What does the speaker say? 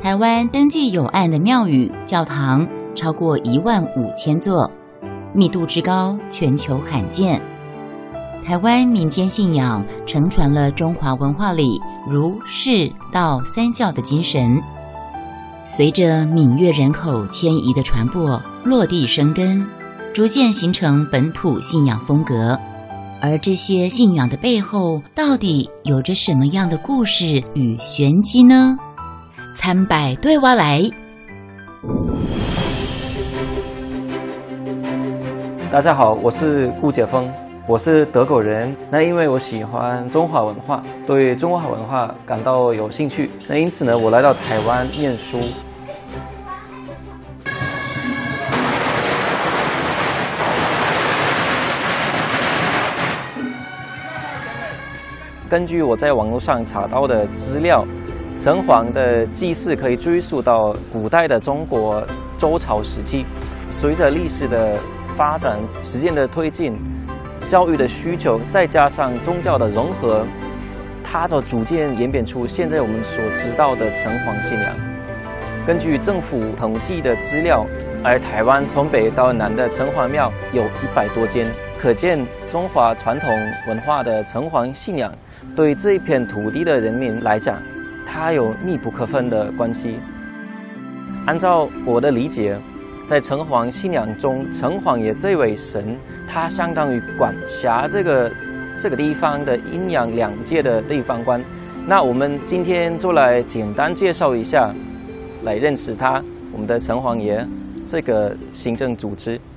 台湾登记有案的庙宇、教堂超过15000座，密度之高，全球罕见。台湾民间信仰承传了中华文化里儒、释、道三教的精神。随着闽粤人口迁移的传播，落地生根，逐渐形成本土信仰风格。而这些信仰的背后，到底有着什么样的故事与玄机呢？参拜对我来。 大家好，我是顾解峰，我是德国人。那因为我喜欢中华文化，对中华文化感到有兴趣，那因此呢，我来到台湾念书。根据我在网络上查到的资料，城隍的祭祀可以追溯到古代的中国周朝时期。随着历史的发展、时间的推进、教育的需求，再加上宗教的融合，它就逐渐演变出现在我们所知道的城隍信仰。根据政府统计的资料，而台湾从北到南的城隍庙有100多间，可见中华传统文化的城隍信仰对这一片土地的人民来讲，它有密不可分的关系。按照我的理解，在城隍信仰中，城隍爷这位神，他相当于管辖这个地方的阴阳两界的地方官。那我们今天就来简单介绍一下，来认识他，我们的城隍爷这个行政组织。